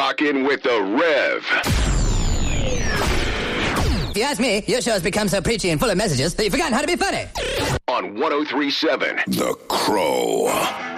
rocking with the Rev. If you ask me, your show's become so preachy and full of messages that you've forgotten how to be funny. On 103.7 The Crow.